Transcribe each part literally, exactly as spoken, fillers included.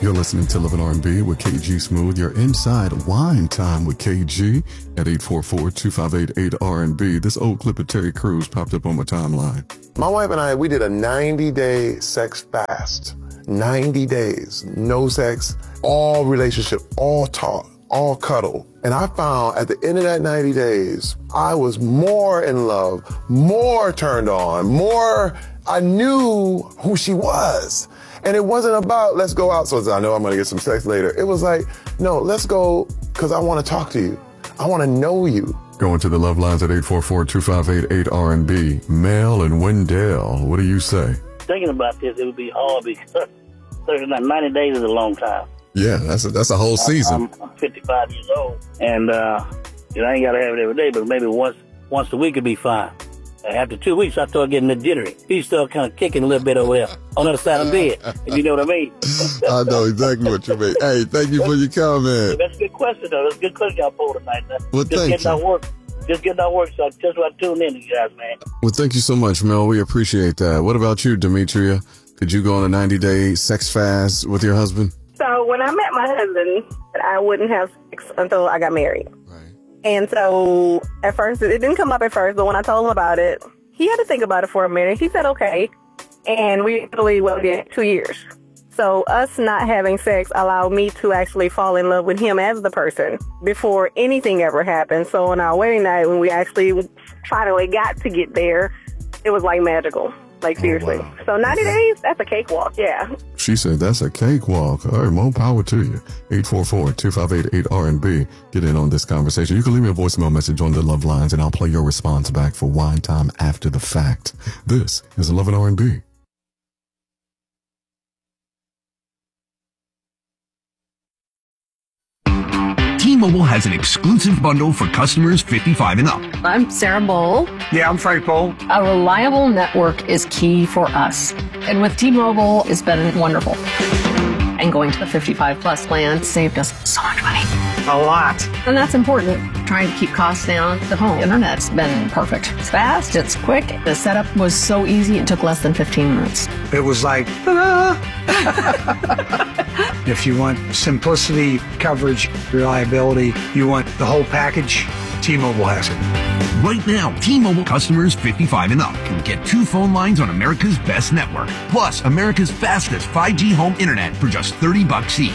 You're listening to Love and R and B with K G Smooth. You're inside Wine Time with K G at eight four four, two five eight, eight R and B. This old clip of Terry Crews popped up on my timeline. My wife and I, we did a ninety-day sex fast. ninety days, no sex, all relationship, all talk, all cuddle. And I found at the end of that ninety days, I was more in love, more turned on, more, I knew who she was. And it wasn't about, let's go out so I know I'm going to get some sex later. It was like, no, let's go because I want to talk to you. I want to know you. Going to the love lines at eight four four, two five eight, eight R and B. Mel and Wendell, what do you say? Thinking about this, it would be hard because ninety days is a long time. Yeah, that's a, that's a whole season. I'm, I'm fifty-five years old, and uh, you know, I ain't got to have it every day, but maybe once once a week would be fine. After two weeks, I started getting a jittery. He started kind of kicking a little bit over there on the other side of the bed, if you know what I mean. I know exactly what you mean. Hey, thank you for your comment. That's a good question, though. That's a good question y'all pulled tonight. Well, just thank getting you. Our work, just getting our work, so just want to tune in to you guys, man. Well, thank you so much, Mel. We appreciate that. What about you, Demetria? Could you go on a ninety-day sex fast with your husband? So when I met my husband, I wouldn't have sex until I got married. Right. And so at first, it didn't come up at first, but when I told him about it, he had to think about it for a minute. He said, okay. And we actually waited two years. So us not having sex allowed me to actually fall in love with him as the person before anything ever happened. So on our wedding night, when we actually finally got to get there, it was like magical. Like, seriously. Oh, wow. So ninety days, that's a cakewalk, yeah. She said that's a cakewalk. All right, more power to you. eight four four, two five eight, eight R and B. Get in on this conversation. You can leave me a voicemail message on the Love Lines, and I'll play your response back for Wine Time after the fact. This is Love and R and B. T-Mobile has an exclusive bundle for customers fifty-five and up. I'm Sarah Bowl. Yeah, I'm Frank Bowl. A reliable network is key for us. And with T-Mobile, it's been wonderful. And going to the fifty-five plus plan saved us so much money. A lot. And that's important. Trying to keep costs down. The home internet's been perfect. It's fast, it's quick. The setup was so easy, it took less than fifteen minutes. It was like, ah. If you want simplicity, coverage, reliability, you want the whole package, T-Mobile has it. Right now, T-Mobile customers fifty-five and up can get two phone lines on America's best network, plus America's fastest five G home internet for just thirty bucks each.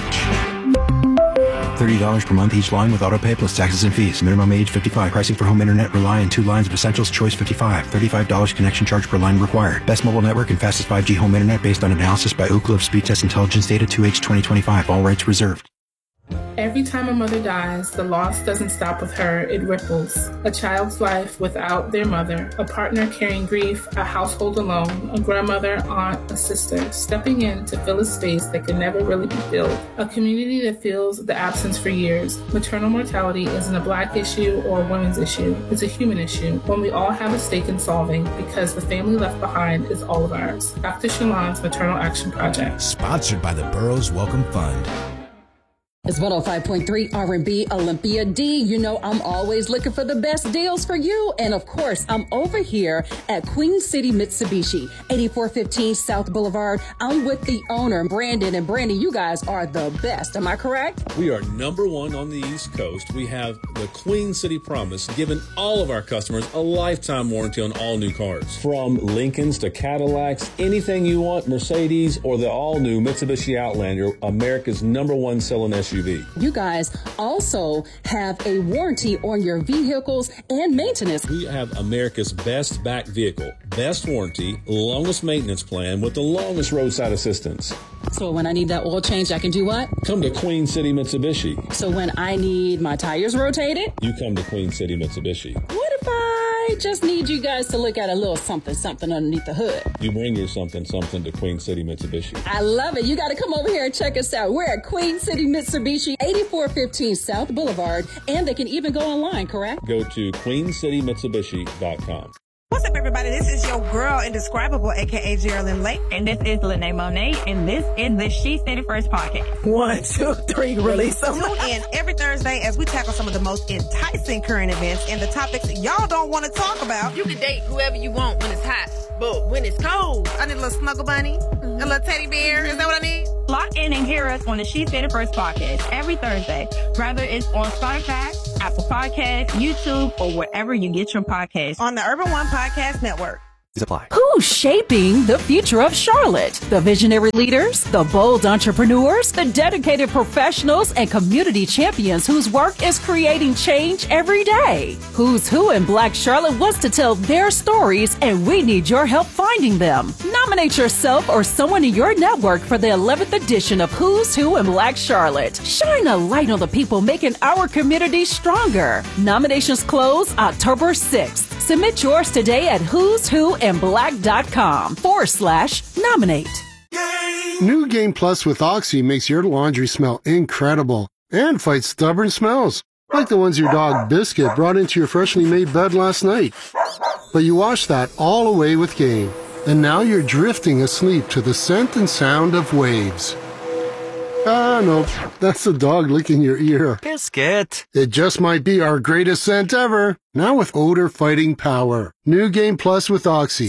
thirty dollars per month each line with autopay plus taxes and fees. Minimum age fifty-five. Pricing for home internet rely on two lines of Essentials Choice fifty-five. thirty-five dollars connection charge per line required. Best mobile network and fastest five G home internet based on analysis by Ookla of Speed Test Intelligence Data two H twenty twenty-five. All rights reserved. Every time a mother dies, the loss doesn't stop with her, it ripples. A child's life without their mother, a partner carrying grief, a household alone, a grandmother, aunt, a sister, stepping in to fill a space that can never really be filled. A community that feels the absence for years. Maternal mortality isn't a Black issue or a women's issue. It's a human issue, one we all have a stake in solving because the family left behind is all of ours. Doctor Shalon's Maternal Action Project. Sponsored by the Burroughs Welcome Fund. It's one oh five point three R and B Olympia D. You know I'm always looking for the best deals for you. And of course, I'm over here at Queen City Mitsubishi, eighty-four fifteen South Boulevard. I'm with the owner, Brandon. And Brandon, you guys are the best. Am I correct? We are number one on the East Coast. We have the Queen City Promise, giving all of our customers a lifetime warranty on all new cars. From Lincolns to Cadillacs, anything you want, Mercedes or the all-new Mitsubishi Outlander, America's number one selling S U V. You guys also have a warranty on your vehicles and maintenance. We have America's best back vehicle, best warranty, longest maintenance plan with the longest roadside assistance. So when I need that oil change, I can do what? Come to Queen City Mitsubishi. So when I need my tires rotated? You come to Queen City Mitsubishi. What if I just need you guys to look at a little something, something underneath the hood? You bring your something, something to Queen City Mitsubishi. I love it. You got to come over here and check us out. We're at Queen City Mitsubishi, eighty-four fifteen South Boulevard, and they can even go online, correct? Go to queen city mitsubishi dot com. What's up, everybody? This is your girl, Indescribable, a k a. Geraldine Lake. And this is Lene Monet, and this is the She Said It First podcast. One, two, three, release them. Tune in every Thursday as we tackle some of the most enticing current events and the topics y'all don't want to talk about. You can date whoever you want when it's hot, but when it's cold, I need a little snuggle bunny, mm-hmm. a little teddy bear. Is that what I need? Lock in and hear hear us on the She Said It First podcast every Thursday, whether it's on Spotify, Apple Podcasts, YouTube, or wherever you get your podcasts. On the Urban One Podcast Network. Apply. Who's shaping the future of Charlotte? The visionary leaders, the bold entrepreneurs, the dedicated professionals, and community champions whose work is creating change every day. Who's Who in Black Charlotte wants to tell their stories, and we need your help finding them. Nominate yourself or someone in your network for the eleventh edition of Who's Who in Black Charlotte. Shine a light on the people making our community stronger. Nominations close October sixth. Submit yours today at who's who in black dot com forward slash nominate. New Game Plus with Oxy makes your laundry smell incredible and fights stubborn smells, like the ones your dog Biscuit brought into your freshly made bed last night. But you wash that all away with Game, and now you're drifting asleep to the scent and sound of waves. Ah, no, that's the dog licking your ear. Biscuit. It just might be our greatest scent ever. Now with odor-fighting power. New Game Plus with Oxy.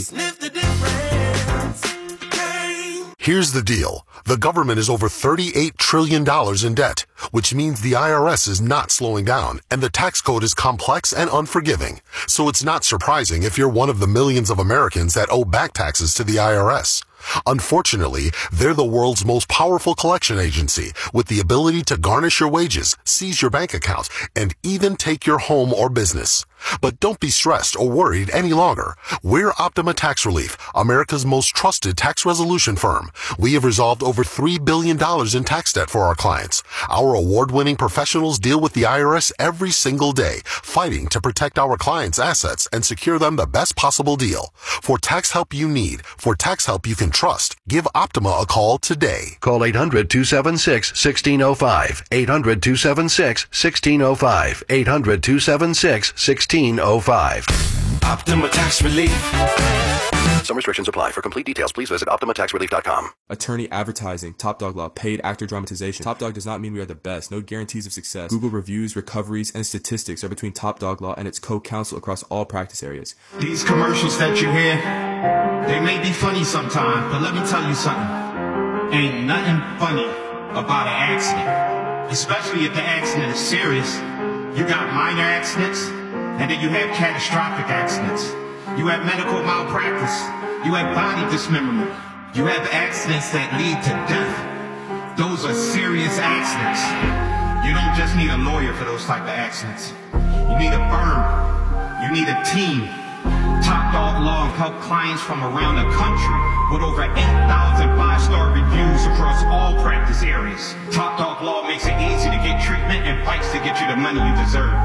Here's the deal. The government is over thirty-eight trillion dollars in debt, which means the I R S is not slowing down, and the tax code is complex and unforgiving. So it's not surprising if you're one of the millions of Americans that owe back taxes to the I R S. Unfortunately, they're the world's most powerful collection agency, with the ability to garnish your wages, seize your bank accounts, and even take your home or business. But don't be stressed or worried any longer. We're Optima Tax Relief, America's most trusted tax resolution firm. We have resolved over three billion dollars in tax debt for our clients. Our award-winning professionals deal with the I R S every single day, fighting to protect our clients' assets and secure them the best possible deal. For tax help you need, for tax help you can trust, give Optima a call today. Call eight hundred, two seven six, one six zero five. eight hundred, two seven six, one six zero five. eight hundred, two seven six, one six zero five. Optima Tax Relief. Some restrictions apply. For complete details, please visit optima tax relief dot com. Attorney advertising, Top Dog Law, paid actor dramatization. Top Dog does not mean we are the best. No guarantees of success. Google reviews, recoveries, and statistics are between Top Dog Law and its co-counsel across all practice areas. These commercials that you hear, they may be funny sometimes, but let me tell you something. Ain't nothing funny about an accident. Especially if the accident is serious. You got minor accidents, and then you have catastrophic accidents. You have medical malpractice. You have body dismemberment. You have accidents that lead to death. Those are serious accidents. You don't just need a lawyer for those type of accidents. You need a firm. You need a team. Top Dog Law help clients from around the country with over eight thousand five-star reviews across all practice areas. Top Dog Law makes it easy to get treatment and fights to get you the money you deserve.